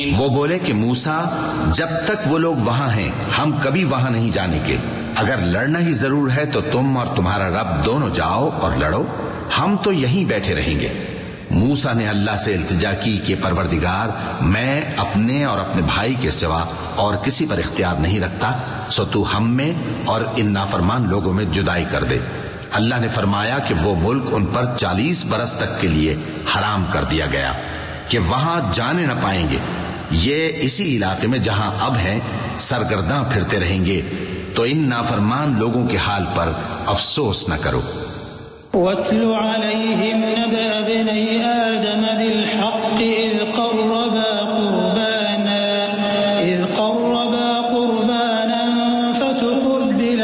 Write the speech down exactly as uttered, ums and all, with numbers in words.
वो बोले कि मूसा, जब तक वो लोग वहां हैं हम कभी वहां नहीं जाने के। अगर लड़ना ही जरूर है तो तुम और तुम्हारा रब दोनों जाओ और लड़ो, हम तो यहीं बैठे रहेंगे। मूसा ने अल्लाह से इल्तिजा की कि परवरदिगार, मैं अपने और अपने भाई के सिवा और किसी पर इख्तियार नहीं रखता, सो तू हम में और इन नाफरमान लोगों में जुदाई कर दे। अल्लाह ने फरमाया कि वो मुल्क उन पर चालीस बरस तक के लिए हराम कर दिया गया कि वहां जाने न पाएंगे। ये इसी इलाके में जहां अब हैं सरगर्दां फिरते रहेंगे, तो इन नाफरमान लोगों के हाल पर अफसोस न करो। वत्लु अलैहिम